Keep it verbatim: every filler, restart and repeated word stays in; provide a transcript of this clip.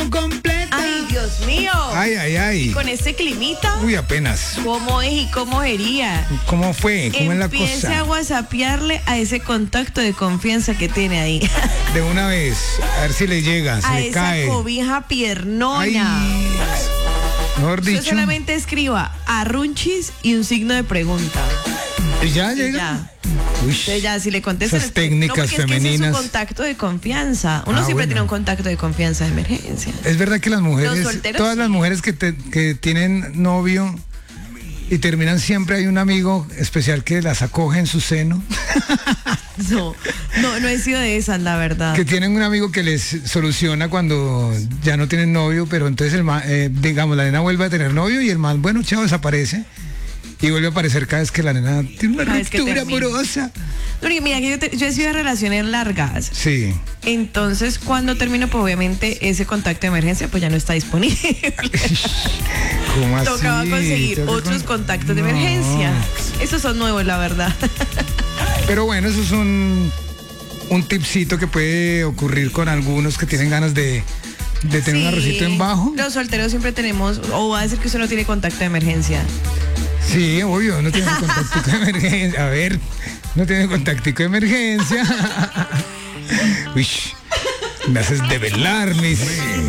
no completa. Ay, Dios mío. Ay, ay, ay. Con este climita. Uy, apenas. ¿Cómo es y cómo sería? ¿Cómo fue? ¿Cómo es la Empiece a cosa? whatsappearle a ese contacto de confianza que tiene ahí. De una vez, a ver si le llega, si A le esa cae. cobija piernona. Ay, mejor Usted dicho. solamente escriba arrunchis y un signo de pregunta. ¿Y ya Y llega? ya. Uy, Entonces ya, si le contestan... esas técnicas no, porque es que ese femeninas. es un contacto de confianza. Uno Ah, siempre bueno. tiene un contacto de confianza de emergencia. Es verdad que las mujeres, Los solteros, todas sí. las mujeres que, te- que tienen novio y terminan siempre, hay un amigo especial que las acoge en su seno, No, no, no he sido de esas, la verdad. que tienen un amigo que les soluciona cuando ya no tienen novio, pero entonces el ma- eh, digamos, la nena vuelve a tener novio y el man, bueno, chao, desaparece. Y vuelve a aparecer cada vez que la nena tiene una Cada vez que ruptura termina. amorosa. Porque mira, que yo, te- yo he sido de relaciones largas. Sí. Entonces, cuando termino, pues obviamente ese contacto de emergencia pues ya no está disponible. ¿Cómo así? Tocaba conseguir Tengo que otros con- contactos de No. emergencia. Esos son nuevos, la verdad. Pero bueno, eso es un, un tipcito que puede ocurrir con algunos que tienen ganas de, de tener un Sí. arrocito en bajo. Los solteros siempre tenemos, o va a decir que usted no tiene contacto de emergencia. Sí, obvio, no tiene contactico de emergencia. A ver, no tiene contactico de emergencia. Uy, me haces develar, mis...